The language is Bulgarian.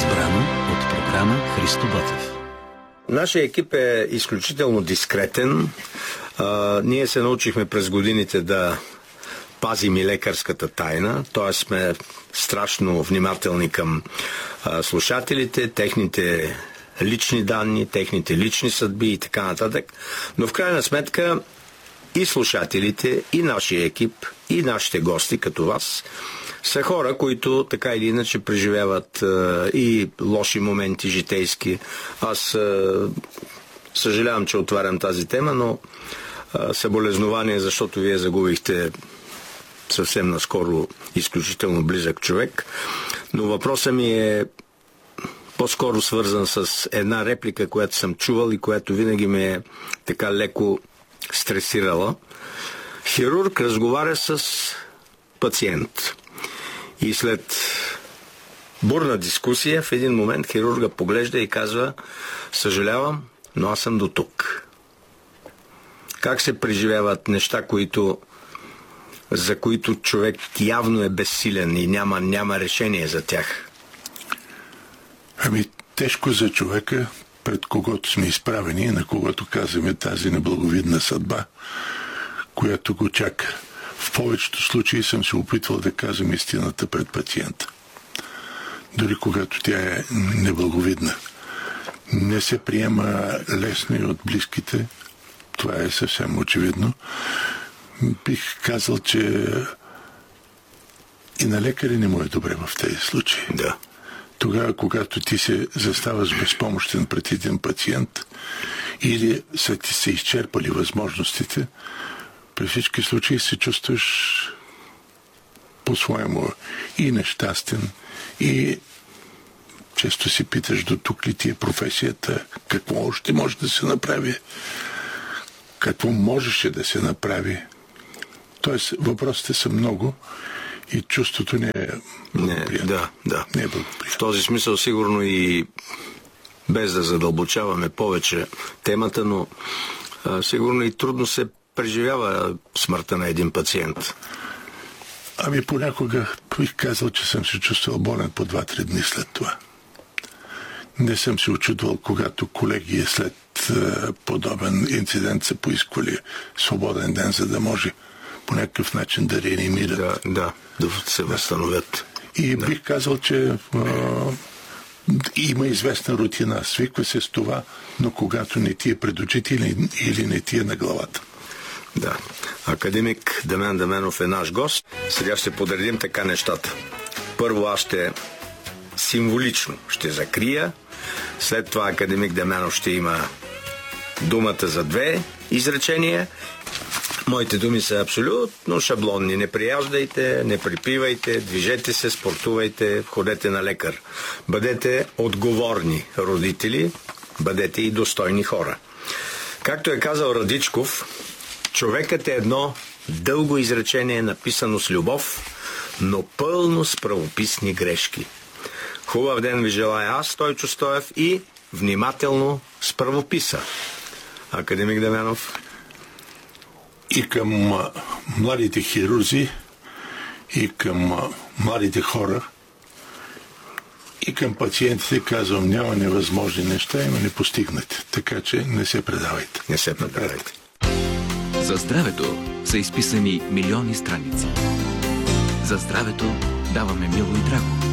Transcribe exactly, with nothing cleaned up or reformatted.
Разбрано от програма Христо Ботев. Нашия екип е изключително дискретен. А, ние се научихме през годините да пазим и лекарската тайна, т.е. сме страшно внимателни към а, слушателите, техните лични данни, техните лични съдби и така нататък. Но в крайна сметка и слушателите, и нашия екип, и нашите гости, като вас, са хора, които така или иначе преживяват а, и лоши моменти житейски. Аз а, съжалявам, че отварям тази тема, но а, съболезнование, защото вие загубихте съвсем наскоро изключително близък човек. Но въпросът ми е по-скоро свързан с една реплика, която съм чувал и която винаги ме е така леко стресирала. Хирург разговаря с пациент. И след бурна дискусия, в един момент хирурга поглежда и казва: съжалявам, но аз съм до тук. Как се преживяват неща, които, за които човек явно е безсилен и няма, няма решение за тях? Ами, тежко за човека, пред когото сме изправени, на когото казваме тази неблаговидна съдба, която го чака. В повечето случаи съм се опитвал да казвам истината пред пациента. Дори когато тя е неблаговидна. Не се приема лесно и от близките. Това е съвсем очевидно. Бих казал, че и на лекари не му е добре в тези случаи. Да. Тогава, когато ти се заставаш безпомощен пред един пациент или са ти се изчерпали възможностите, при всички случаи се чувстваш по-своему и нещастен, и често си питаш до тук ли ти е професията, какво още може да се направи, какво можеше да се направи. Тоест, въпросите са много и чувството не е благоприятно. Да, да. Не е благоприятно. В този смисъл сигурно и без да задълбочаваме повече темата, но а, сигурно и трудно се преживява смъртта на един пациент. Ами понякога бих казал, че съм се чувствал болен по два-три дни след това. Не съм се очудвал, когато колеги след е, подобен инцидент са поискали свободен ден, за да може по някакъв начин да реанимират. Да, да, да се възстановят. И да. бих казал, че е, има известна рутина. Свиква се с това, но когато не ти е пред очите или, или не ти е на главата. Да. Академик Дамян Дамянов е наш гост. Сега ще подредим така нещата. Първо аз ще символично ще закрия. След това академик Дамянов ще има думата за две изречения. Моите думи са абсолютно шаблонни. Не прияждайте, не припивайте, движете се, спортувайте, ходете на лекар. Бъдете отговорни родители, бъдете и достойни хора. Както е казал Радичков, човекът е едно дълго изречение, написано с любов, но пълно с правописни грешки. Хубав ден ви желая аз, Стойчо Стоев, и внимателно с правописа. Академик Дамянов. И към а, младите хирурзи, и към а, младите хора, и към пациентите казвам: няма невъзможни неща, има непостигнати. Така че не се предавайте. Не се предавайте. За здравето са изписани милиони страници. За здравето даваме мило и драго.